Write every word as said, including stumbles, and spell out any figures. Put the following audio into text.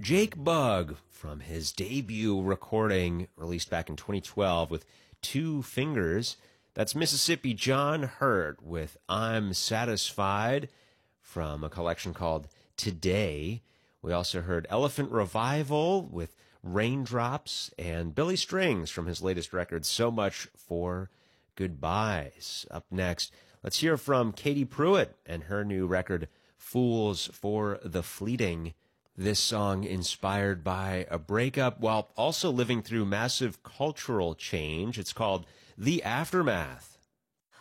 Jake Bugg from his debut recording released back in twenty twelve with Two Fingers. That's Mississippi John Hurt with I'm Satisfied from a collection called Today. We also heard Elephant Revival with Raindrops and Billy Strings from his latest record, So Much for Goodbyes. Up next, let's hear from Katie Pruitt and her new record, Fools for the Fleeting. This song inspired by a breakup while also living through massive cultural change. It's called The Aftermath.